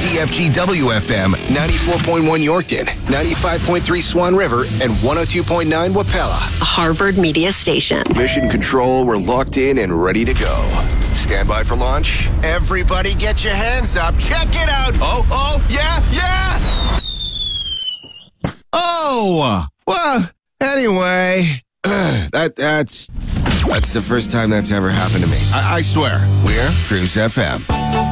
WTFG WFM 94.1 Yorkton, 95.3 Swan River, and 102.9 Wapella. A Harvard Media Station. Mission Control, we're locked in and ready to go. Stand by for launch. Everybody get your hands up. Check it out. Oh, yeah. Oh, well, anyway, that's the first time that's ever happened to me. I swear. We're Cruise FM.